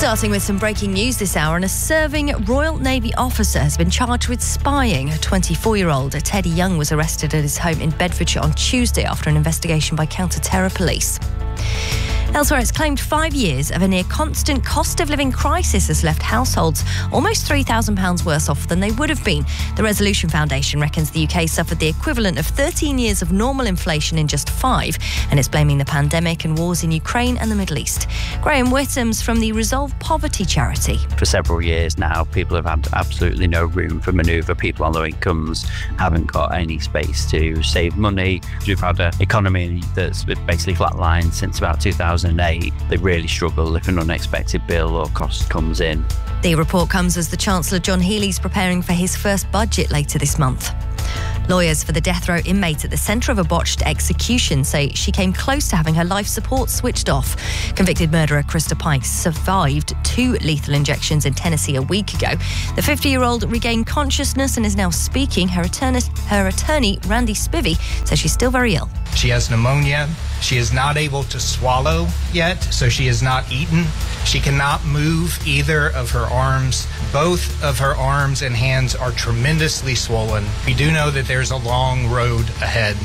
Starting with some breaking news this hour, and a serving Royal Navy officer has been charged with spying. A 24-year-old, Teddy Young, was arrested at his home in Bedfordshire on Tuesday after an investigation by counter-terror police. Elsewhere, it's claimed 5 years of a near-constant cost-of-living crisis has left households almost £3,000 worse off than they would have been. The Resolution Foundation reckons the UK suffered the equivalent of 13 years of normal inflation in just 5, and it's blaming the pandemic and wars in Ukraine and the Middle East. Graham Whittam's from the Resolve Poverty charity. For several years now, people have had absolutely no room for manoeuvre. People on low incomes haven't got any space to save money. We've had an economy that's basically flatlined since about 2008. They really struggle if an unexpected bill or cost comes in. The report comes as the Chancellor John Healey's preparing for his first budget later this month. Lawyers for the death row inmate at the centre of a botched execution say she came close to having her life support switched off. Convicted murderer Krista Pike survived 2 lethal injections in Tennessee a week ago. The 50-year-old regained consciousness and is now speaking. Her attorney, Randy Spivey, says she's still very ill. She has pneumonia. She is not able to swallow yet, so she has not eaten. She cannot move either of her arms. Both of her arms and hands are tremendously swollen. We do know that there's a long road ahead.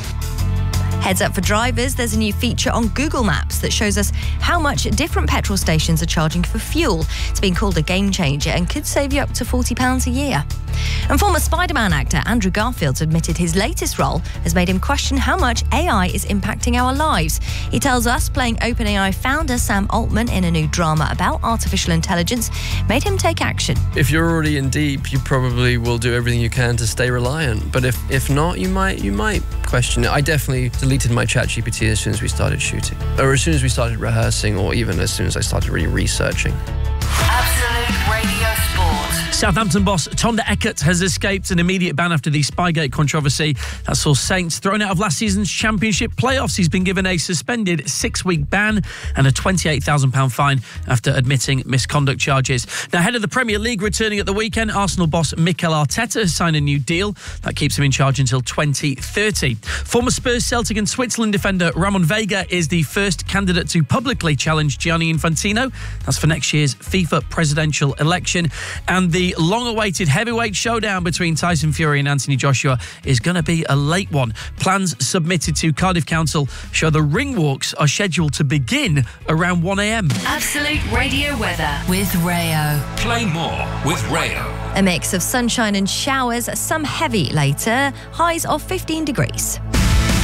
Heads up for drivers, there's a new feature on Google Maps that shows us how much different petrol stations are charging for fuel. It's been called a game changer and could save you up to £40 a year. And former Spider-Man actor Andrew Garfield's admitted his latest role has made him question how much AI is impacting our lives. He tells us playing OpenAI founder Sam Altman in a new drama about artificial intelligence made him take action. If you're already in deep, you probably will do everything you can to stay reliant. But if not, you might question it. I definitely deleted my ChatGPT as soon as we started shooting, or as soon as we started rehearsing, or even as soon as I started really researching. Absolute Radio Sport. Southampton boss Tonda Eckert has escaped an immediate ban after the Spygate controversy that saw Saints thrown out of last season's Championship playoffs. He's been given a suspended 6-week ban and a £28,000 fine after admitting misconduct charges. Now, ahead of the Premier League returning at the weekend, Arsenal boss Mikel Arteta has signed a new deal that keeps him in charge until 2030. Former Spurs, Celtic and Switzerland defender Ramon Vega is the first candidate to publicly challenge Gianni Infantino. That's for next year's FIFA presidential election. And the long-awaited heavyweight showdown between Tyson Fury and Anthony Joshua is going to be a late one. Plans submitted to Cardiff Council show the ring walks are scheduled to begin around 1 a.m. Absolute Radio weather with Rayo. Play more with Rayo. A mix of sunshine and showers, some heavy later, highs of 15 degrees.